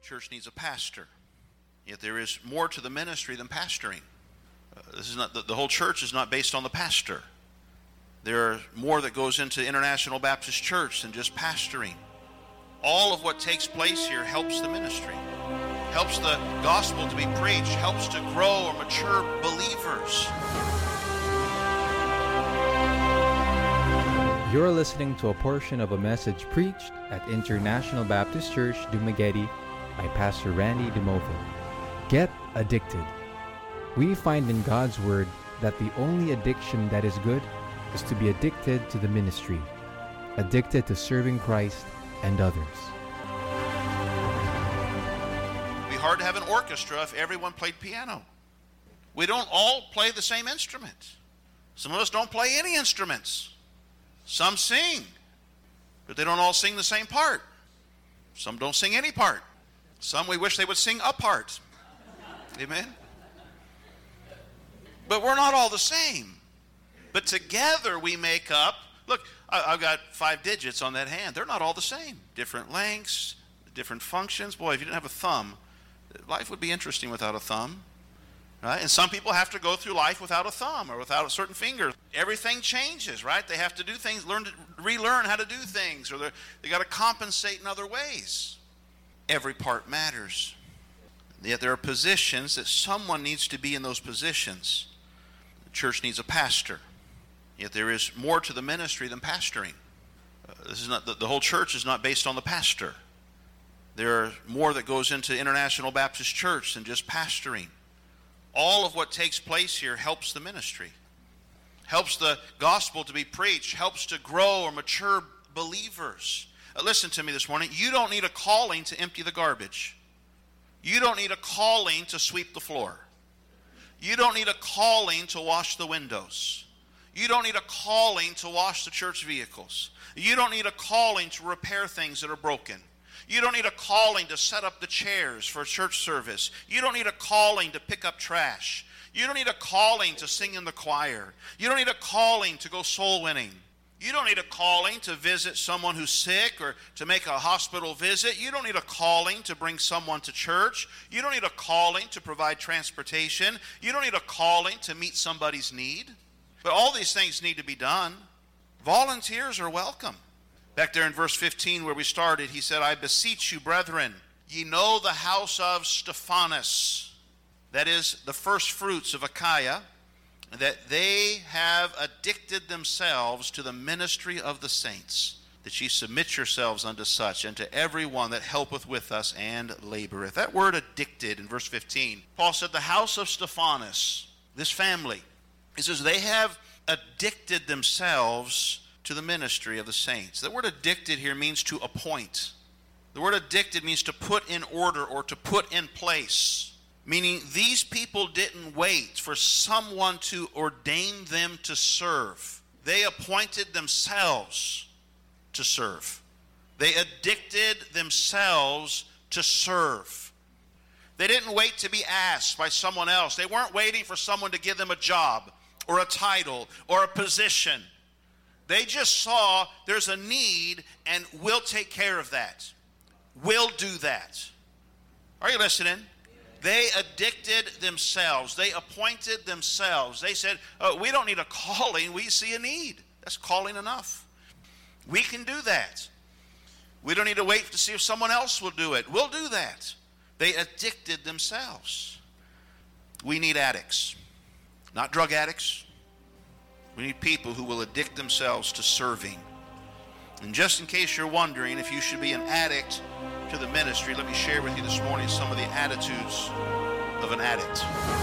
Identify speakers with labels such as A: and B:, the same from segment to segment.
A: church needs a pastor. Yet there is more to the ministry than pastoring. This is not the whole church is not based on the pastor. There are more that goes into International Baptist Church than just pastoring. All of what takes place here helps the ministry, helps the gospel to be preached, helps to grow or mature believers.
B: You're listening to a portion of a message preached at International Baptist Church, Dumaguete by Pastor Randy DeMovo. Get addicted. We find in God's Word that the only addiction that is good is to be addicted to the ministry, addicted to serving Christ and others.
A: It'd be hard to have an orchestra if everyone played piano. We don't all play the same instrument. Some of us don't play any instruments. Some sing, but they don't all sing the same part. Some don't sing any part. Some we wish they would sing a part. Amen? But we're not all the same. But together we make up, look, I've got 5 digits on that hand. They're not all the same. Different lengths, different functions. Boy, if you didn't have a thumb, life would be interesting without a thumb. Right? And some people have to go through life without a thumb or without a certain finger. Everything changes, right? They have to do things, relearn how to do things, or they got to compensate in other ways. Every part matters. Yet there are positions that someone needs to be in those positions. The church needs a pastor. Yet there is more to the ministry than pastoring. This is not the whole church is not based on the pastor. There are more that goes into International Baptist Church than just pastoring. All of what takes place here helps the ministry, helps the gospel to be preached, helps to grow or mature believers. Listen to me this morning. You don't need a calling to empty the garbage. You don't need a calling to sweep the floor. You don't need a calling to wash the windows. You don't need a calling to wash the church vehicles. You don't need a calling to repair things that are broken. You don't need a calling to set up the chairs for a church service. You don't need a calling to pick up trash. You don't need a calling to sing in the choir. You don't need a calling to go soul winning. You don't need a calling to visit someone who's sick or to make a hospital visit. You don't need a calling to bring someone to church. You don't need a calling to provide transportation. You don't need a calling to meet somebody's need. But all these things need to be done. Volunteers are welcome. Back there in verse 15 where we started, he said, I beseech you, brethren, ye know the house of Stephanas, that is the first fruits of Achaia, that they have addicted themselves to the ministry of the saints, that ye submit yourselves unto such, and to every one that helpeth with us and laboreth. That word addicted in verse 15, Paul said the house of Stephanas, this family, he says they have addicted themselves to the ministry of the saints. The word addicted here means to appoint. The word addicted means to put in order or to put in place. Meaning these people didn't wait for someone to ordain them to serve. They appointed themselves to serve. They addicted themselves to serve. They didn't wait to be asked by someone else. They weren't waiting for someone to give them a job or a title or a position. They just saw there's a need and we'll take care of that. We'll do that. Are you listening? They addicted themselves. They appointed themselves. They said, we don't need a calling. We see a need. That's calling enough. We can do that. We don't need to wait to see if someone else will do it. We'll do that. They addicted themselves. We need addicts, not drug addicts. We need people who will addict themselves to serving. And just in case you're wondering if you should be an addict to the ministry, let me share with you this morning some of the attitudes of an addict.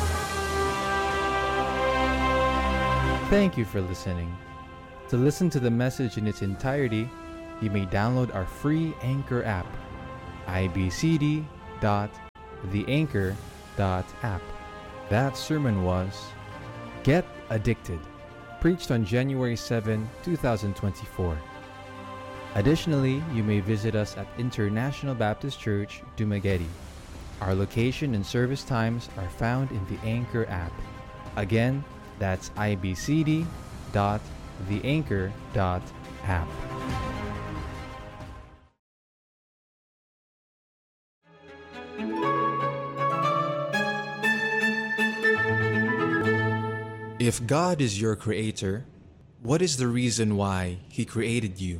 B: Thank you for listening. To listen to the message in its entirety, you may download our free Anchor app, ibcd.theanchor.app. That sermon was Get Addicted, preached on January 7, 2024. Additionally, you may visit us at International Baptist Church, Dumaguete. Our location and service times are found in the Anchor app. Again, that's ibcd.theanchor.app. If God is your creator, what is the reason why He created you?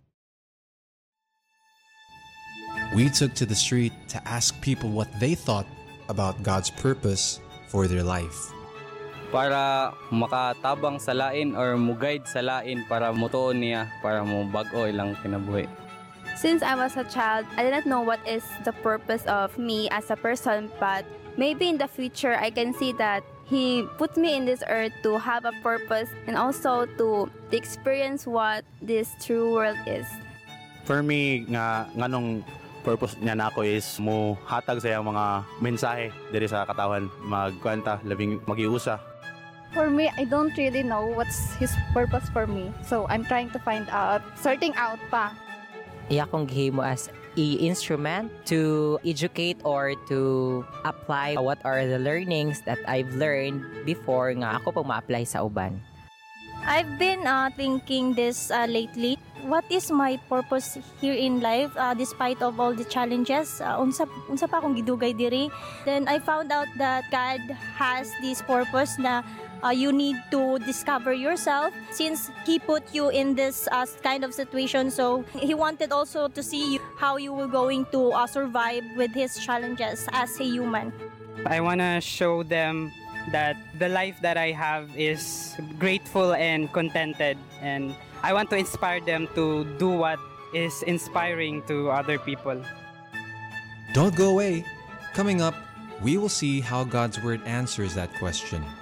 B: We took to the street to ask people what they thought about God's purpose for their life.
C: Para makatabang sa lain or mo-guide sa lain para mutuon niya, para mo bag-o ilang kinabuhi.
D: Since I was a child, I didn't know what is the purpose of me as a person, but maybe in the future I can see that He put me in this earth to have a purpose and also to experience what this true world is.
E: For me, nganong purpose niya na ako is mo hatag sa mga mensahe diri sa katawan, magkwenta, labing magiusa.
F: For me, I don't really know what's His purpose for me. So I'm trying to find out, sorting out pa.
G: Iya kong gihimo as instrument to educate or to apply what are the learnings that I've learned before nga ako pag ma-apply sa uban.
H: I've been thinking this lately. What is my purpose here in life despite of all the challenges? Unsa pa akong gidugay diri. Then I found out that God has this purpose na you need to discover yourself since He put you in this kind of situation. So He wanted also to see you, how you were going to survive with His challenges as a human.
I: I want to show them that the life that I have is grateful and contented, and I want to inspire them to do what is inspiring to other people.
B: Don't go away. Coming up, we will see how God's Word answers that question.